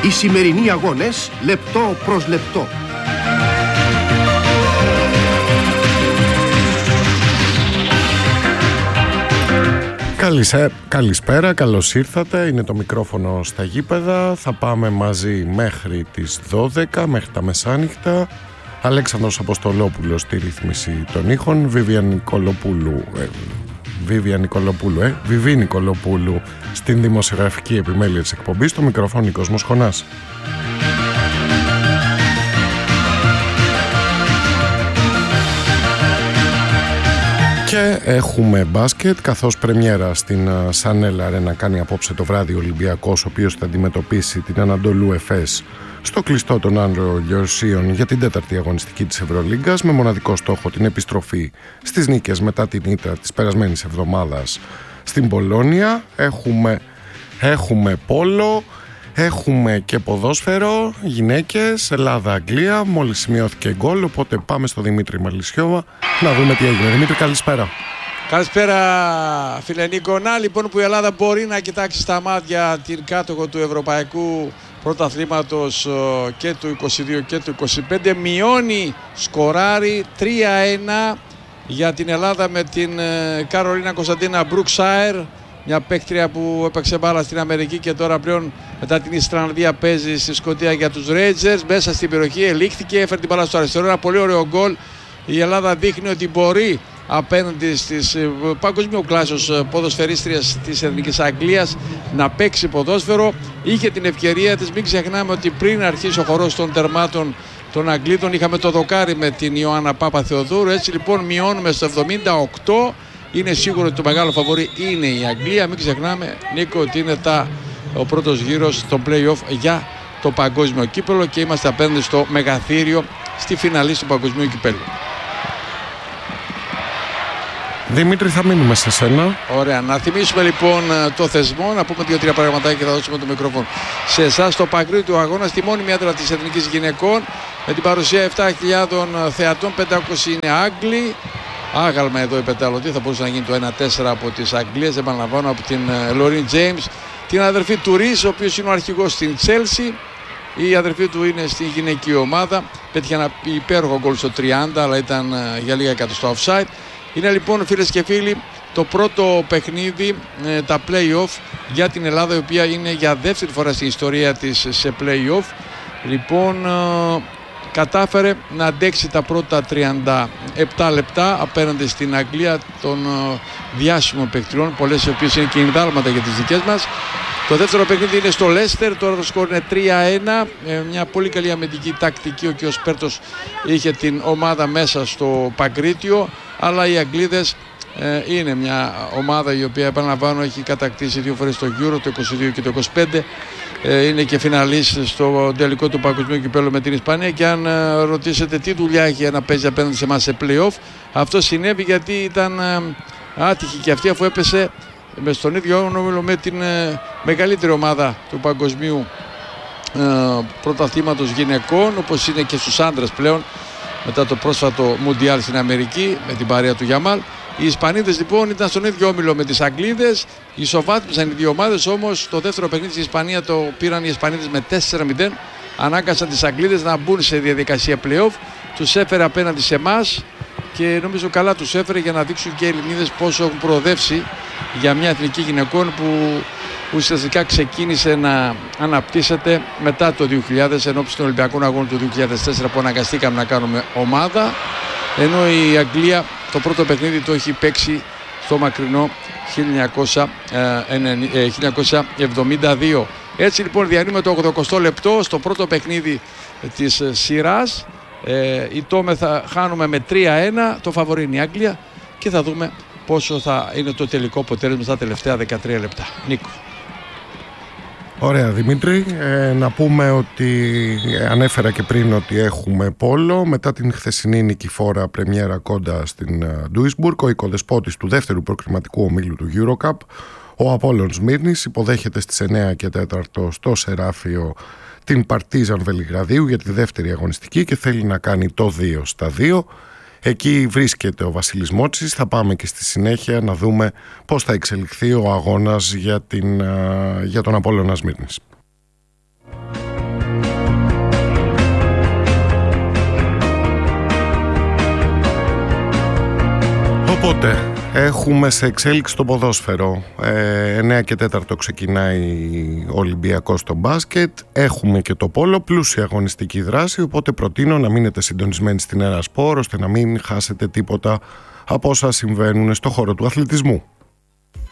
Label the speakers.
Speaker 1: Οι σημερινοί αγώνες λεπτό προς λεπτό.
Speaker 2: Καλησπέρα, καλώς ήρθατε. Είναι το μικρόφωνο στα γήπεδα. Θα πάμε μαζί μέχρι τις 12, μέχρι τα μεσάνυχτα. Αλέξανδρος Αποστολόπουλος στη ρύθμιση των ήχων, Βιβί Νικολοπούλου στην δημοσιογραφική επιμέλεια της εκπομπής. Το μικρόφωνο Νίκος Μοσχονάς. Και έχουμε μπάσκετ, καθώς πρεμιέρα στην Σανέλ Αρένα κάνει απόψε το βράδυ ο Ολυμπιακός, ο οποίος θα αντιμετωπίσει την Ανατολού Εφές στο κλειστό των Άντρο Γεωρσίων για την τέταρτη αγωνιστική της Ευρωλίγκας, με μοναδικό στόχο την επιστροφή στις νίκες μετά την ήττα της περασμένης εβδομάδας στην Πολόνια. Έχουμε πόλο, έχουμε και ποδόσφαιρο, γυναίκες, Ελλάδα-Αγγλία. Μόλις σημειώθηκε γκολ, οπότε πάμε στο Δημήτρη Μαλισσιώβα να δούμε τι έγινε. Δημήτρη, καλησπέρα.
Speaker 3: Καλησπέρα φίλε Νίκο. Να λοιπόν που η Ελλάδα μπορεί να κοιτάξει στα μάτια την κάτοχο του Ευρωπαϊκού Πρωταθλήματος και του 22 και του 25. Μειώνει, σκοράρει 3-1 για την Ελλάδα με την Καρολίνα Κωνσταντίνα Μπρουξάιρ. Μια παίκτρια που έπαιξε μπάλα στην Αμερική και τώρα πλέον μετά την Ισλανδία παίζει στη Σκωτία για τους Rangers. Μέσα στην περιοχή ελήχθηκε, έφερε την μπάλα στο αριστερό. Ένα πολύ ωραίο γκολ. Η Ελλάδα δείχνει ότι μπορεί απέναντι στις παγκοσμίου κλάσσεως ποδοσφαιρίστριας της Εθνικής Αγγλίας να παίξει ποδόσφαιρο. Είχε την ευκαιρία της. Μην ξεχνάμε ότι πριν αρχίσει ο χορός των τερμάτων των Αγγλίδων είχαμε το δοκάρι με την Ιωάννα Παπαθεοδούρου. Έτσι λοιπόν μειώνουμε στο 78. Είναι σίγουρο ότι το μεγάλο φαβορί είναι η Αγγλία. Μην ξεχνάμε, Νίκο, ότι είναι ο πρώτος γύρος στο play-off για το παγκόσμιο κύπελλο και είμαστε απέναντι στο μεγαθύριο στη φιναλή του παγκοσμίου κυπέλλου.
Speaker 2: Δημήτρη, θα μείνουμε σε σένα.
Speaker 3: Ωραία. Να θυμίσουμε λοιπόν το θεσμό, να πούμε 2-3 πραγματάκια και θα δώσουμε το μικρόφωνο σε εσάς. Στο Παγκρίτιο του αγώνα, στη μόνιμη έδρα της Εθνικής Γυναικών, με την παρουσία 7.000 θεατών, 500 είναι Άγγλοι. Άγαλμα εδώ η πεταλωτή, θα μπορούσε να γίνει το 1-4 από τις Αγγλίες, επαναλαμβάνω, από την Λωρίν Τζέιμς, την αδερφή του Ρίς, ο οποίος είναι ο αρχηγός στην Τσέλσι. Η αδερφή του είναι στη γυναική ομάδα. Πέτυχε ένα υπέροχο γκολ στο 30, αλλά ήταν για λίγα κάτω στο offside. Είναι λοιπόν, φίλες και φίλοι, το πρώτο παιχνίδι, τα play-off για την Ελλάδα, η οποία είναι για δεύτερη φορά στην ιστορία της σε play-off. Λοιπόν, κατάφερε να αντέξει τα πρώτα 37 λεπτά απέναντι στην Αγγλία των διάσημων παικτριών, πολλές οι οποίες είναι και ενδάλματα για τις δικές μας. Το δεύτερο παιχνίδι είναι στο Λέστερ, τώρα το σκορ είναι 3-1, μια πολύ καλή αμυντική τακτική. Ο κ. Σπέρτος είχε την ομάδα μέσα στο Παγκρίτιο, αλλά οι Αγγλίδες είναι μια ομάδα η οποία, επαναλαμβάνω, έχει κατακτήσει 2 φορές το Euro, το 22 και το 25. Είναι και φιναλίστ στο τελικό του παγκοσμίου κυπέλλου με την Ισπανία, και αν ρωτήσετε τι δουλειά έχει να παίζει απέναντι σε εμάς σε play-off, αυτό συνέβη γιατί ήταν άτυχη και αυτή, αφού έπεσε στον ίδιο όμιλο με την μεγαλύτερη ομάδα του παγκοσμίου πρωταθλήματος γυναικών, όπως είναι και στους άντρες πλέον μετά το πρόσφατο Μουντιάλ στην Αμερική με την παρέα του Γιαμάλ. Οι Ισπανίδες λοιπόν ήταν στον ίδιο όμιλο με τις Αγγλίδες, ισοβάθμισαν οι δύο ομάδες, όμως το δεύτερο παιχνίδι στην Ισπανία το πήραν οι Ισπανίδες με 4-0, ανάγκασαν τις Αγγλίδες να μπουν σε διαδικασία play-off, τους έφερε απέναντι σε εμάς και νομίζω καλά τους έφερε για να δείξουν και οι Ελληνίδες πόσο έχουν προοδεύσει για μια εθνική γυναικών που ουσιαστικά ξεκίνησε να αναπτύσσεται μετά το 2000, ενώπιση των Ολυμπιακών Αγώνων του 2004 που αναγκαστήκαμε να κάνουμε ομάδα, ενώ η Αγγλία το πρώτο παιχνίδι το έχει παίξει στο μακρινό 1972. Έτσι λοιπόν διανύουμε το 80 λεπτό στο πρώτο παιχνίδι της σειράς. Η Τόμε θα χάνουμε με 3-1, το φαβορί είναι η Αγγλία και θα δούμε πόσο θα είναι το τελικό αποτέλεσμα στα τελευταία 13 λεπτά. Νίκο.
Speaker 2: Ωραία Δημήτρη, να πούμε ότι ανέφερα και πριν ότι έχουμε πόλο. Μετά την χθεσινή νικηφόρα πρεμιέρα κόντα στην Ντούισμπουργκ, ο οικοδεσπότης του δεύτερου προκριματικού ομίλου του EuroCup, ο Απόλλων Σμύρνης, υποδέχεται στις 9 και 4 στο Σεράφιο την Παρτίζαν Βελιγραδίου για τη δεύτερη αγωνιστική και θέλει να κάνει το 2-2. Εκεί βρίσκεται ο Βασίλης Μότσης. Θα πάμε και στη συνέχεια να δούμε πώς θα εξελιχθεί ο αγώνας για τον Απόλλωνα Σμύρνης. Οπότε έχουμε σε εξέλιξη το ποδόσφαιρο. 9 και 4 ξεκινάει ο Ολυμπιακός στο μπάσκετ. Έχουμε και το πόλο, πλούσια αγωνιστική δράση. Οπότε προτείνω να μείνετε συντονισμένοι στην Έρα Σπορ, ώστε να μην χάσετε τίποτα από όσα συμβαίνουν στο χώρο του αθλητισμού.